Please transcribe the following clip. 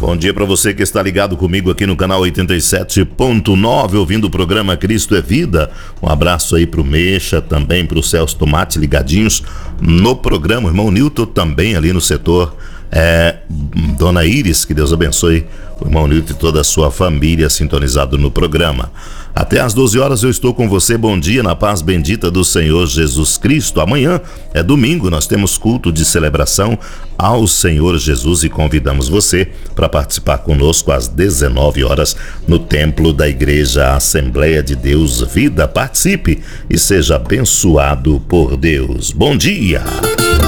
Bom dia para você que está ligado comigo aqui no canal 87.9, ouvindo o programa Cristo é Vida. Um abraço aí pro Mexa, também pro Celso Tomate, ligadinhos no programa. O irmão Nilton também ali no setor. Dona Iris, que Deus abençoe o irmão Nilton e toda a sua família sintonizado no programa. Até às 12 horas eu estou com você. Bom dia, na paz bendita do Senhor Jesus Cristo. Amanhã é domingo, nós temos culto de celebração ao Senhor Jesus e convidamos você para participar conosco às 19 horas no templo da Igreja Assembleia de Deus Vida. Participe e seja abençoado por Deus. Bom dia!